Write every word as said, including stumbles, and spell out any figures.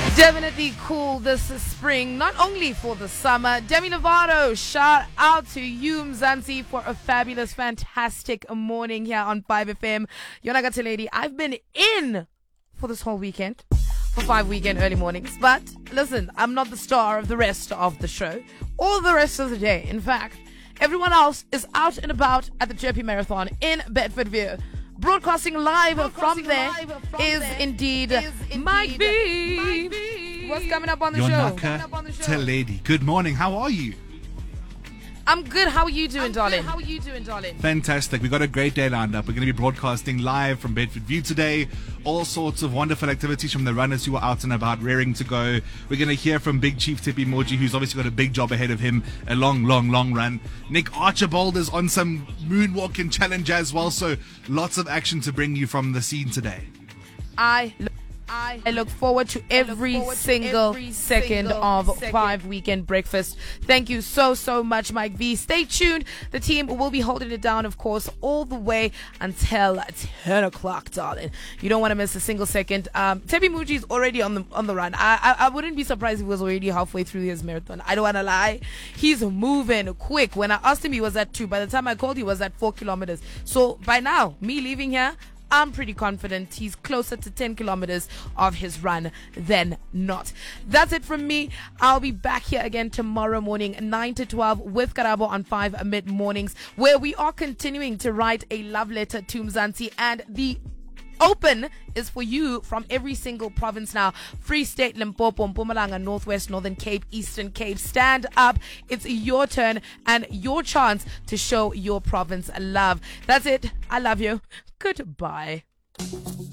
Definitely cool this spring, not only for the summer. Demi Lovato, shout out to you, Mzansi, for a fabulous, fantastic morning here on five F M. Yonagata lady, I've been in for this whole weekend, for five weekend early mornings. But listen, I'm not the star of the rest of the show or the rest of the day. In fact, everyone else is out and about at the Jersey Marathon in Bedfordview. Broadcasting live Broadcasting from there live from is, there indeed is indeed Mike V. Mike V. What's coming up on the Yonaka show? lady. Good morning. How are you? I'm good. How are you doing, I'm darling? Good. How are you doing, darling? Fantastic. We've got a great day lined up. We're going to be broadcasting live from Bedford View today. All sorts of wonderful activities from the runners who are out and about, raring to go. We're going to hear from Big Chief Tippy Moji, who's obviously got a big job ahead of him. A long, long, long run. Nick Archibald is on some moonwalking challenge as well. So lots of action to bring you from the scene today. I look I, I look forward to every forward single to every second single of second. Five Weekend Breakfast. Thank you so, so much, Mike V. Stay tuned. The team will be holding it down, of course, all the way until ten o'clock, darling. You don't want to miss a single second. Um, Tepi Muji is already on the on the run. I, I I wouldn't be surprised if he was already halfway through his marathon. I don't want to lie. He's moving quick. When I asked him, he was at two. By the time I called, he was at four kilometers. So by now, me leaving here, I'm pretty confident he's closer to ten kilometers of his run than not. That's it from me. I'll be back here again tomorrow morning, nine to twelve, with Karabo on five Mid Mornings, where we are continuing to write a love letter to Mzansi, and the open is for you from every single province now. Free State, Limpopo, Mpumalanga, Northwest, Northern Cape, Eastern Cape. Stand up. It's your turn and your chance to show your province love. That's it. I love you. Goodbye.